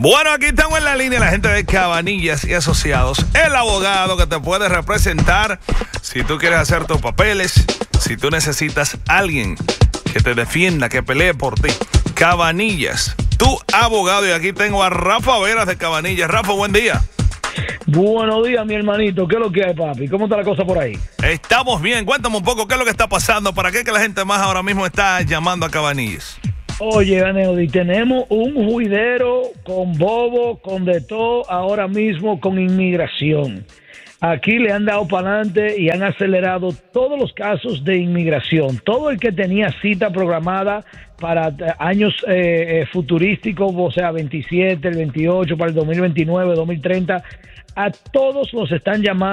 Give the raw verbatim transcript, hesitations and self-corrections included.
Bueno, aquí estamos en la línea la gente de Cabanillas y Asociados, el abogado que te puede representar si tú quieres hacer tus papeles, si tú necesitas a alguien que te defienda, que pelee por ti. Cabanillas, tu abogado. Y aquí tengo a Rafa Veras de Cabanillas. Rafa, buen día. Buenos días, mi hermanito. ¿Qué es lo que hay, papi? ¿Cómo está la cosa por ahí? Estamos bien. Cuéntame un poco qué es lo que está pasando. ¿Para qué que la gente más ahora mismo está llamando a Cabanillas? Oye, Aneudi, tenemos un juidero con bobo, con de todo, ahora mismo con inmigración. Aquí le han dado para adelante y han acelerado todos los casos de inmigración. Todo el que tenía cita programada para años eh, eh, futurísticos, o sea, veintisiete, el veintiocho, para el dos mil veintinueve, dos mil treinta, a todos los están llamando.